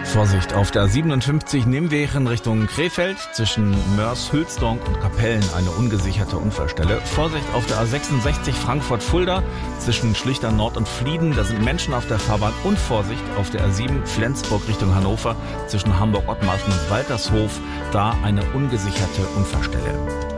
Vorsicht, auf der A57 Nijmegen Richtung Krefeld zwischen Moers-Hülsdonk und Kapellen eine ungesicherte Unfallstelle. Vorsicht auf der A66 Frankfurt-Fulda zwischen Schlichter Nord und Flieden, da sind Menschen auf der Fahrbahn. Und Vorsicht auf der A7 Flensburg Richtung Hannover zwischen Hamburg-Ottmarschen und Waltershof, da eine ungesicherte Unfallstelle.